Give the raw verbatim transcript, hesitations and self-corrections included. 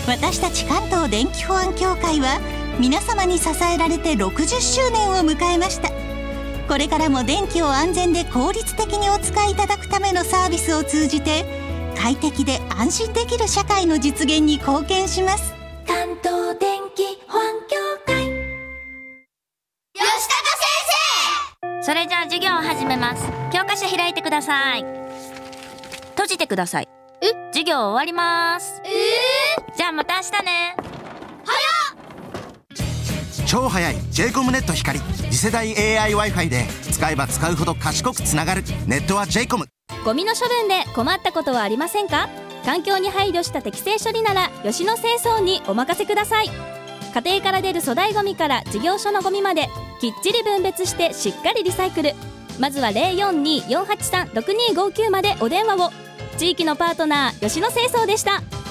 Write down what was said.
私たち関東電気保安協会は皆様に支えられてろくじゅっしゅうねんを迎えました。これからも電気を安全で効率的にお使いいただくためのサービスを通じて快適で安心できる社会の実現に貢献します。 関東電気保安協会。吉高先生。それじゃあ授業を始めます。教科書開いてください。閉じてください。 え、 授業終わります。 えー、 じゃあまた明日ね。 超速い ジェイコム ネット光、次世代 エーアイ Wi-Fi で使えば使うほど賢くつながる。ネットは ジェイコム。 ゴミの処分で困ったことはありませんか？環境に配慮した適正処理なら吉野清掃にお任せください。家庭から出る粗大ゴミから事業所のゴミまできっちり分別してしっかりリサイクル。まずは ゼロよんにーよんはちさんろくにーごきゅう までお電話を。地域のパートナー吉野清掃でした。